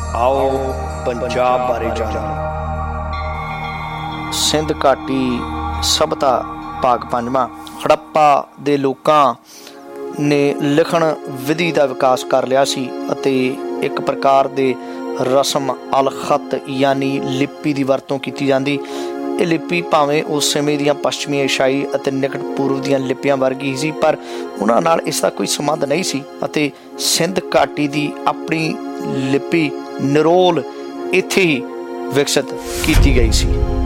ਆਓ ਪੰਜਾਬ ਬਾਰੇ ਜਾਣੋ। ਸਿੰਧ ਘਾਟੀ ਸਭਿਅਤਾ ਭਾਗ 5। ਹੜੱਪਾ ਦੇ ਲੋਕਾਂ ਨੇ ਲਿਖਣ ਵਿਧੀ ਦਾ ਵਿਕਾਸ ਕਰ ਲਿਆ ਸੀ ਅਤੇ ਇੱਕ ਪ੍ਰਕਾਰ ਦੇ ਰਸਮ ਅਲ ਖਤ ਯਾਨੀ ਲਿਪੀ ਦੀ ਵਰਤੋਂ ਕੀਤੀ ਜਾਂਦੀ। ਇਹ ਲਿਪੀ ਭਾਵੇਂ ਉਸ ਸਮੇਂ ਦੀਆਂ ਪੱਛਮੀ ਏਸ਼ੀਆਈ ਅਤੇ ਨਿਕਟ ਪੂਰਬ ਦੀਆਂ ਲਿਪੀਆਂ ਵਰਗੀ ਸੀ, ਪਰ ਉਹਨਾਂ ਨਾਲ ਇਸ ਦਾ ਕੋਈ ਸੰਬੰਧ ਨਹੀਂ ਸੀ ਅਤੇ ਸਿੰਧ ਘਾਟੀ ਦੀ ਆਪਣੀ ਲਿਪੀ ਨਿਰੋਲ ਇੱਥੇ ਹੀ ਵਿਕਸਿਤ ਕੀਤੀ ਗਈ ਸੀ।